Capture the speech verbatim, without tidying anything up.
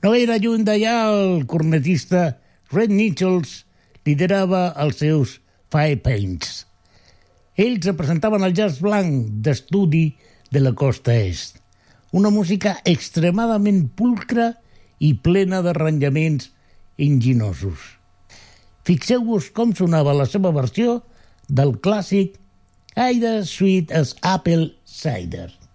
No gaire lluny d'allà, el cornetista Red Nichols liderava els seus Five Paints. Ells representaven el jazz blanc d'estudi de la costa est. Una música extremadament pulcra i plena d'arranjaments enginyosos. Fixeu-vos com sonava la seva versió del clàssic Either Sweet as Apple Cider.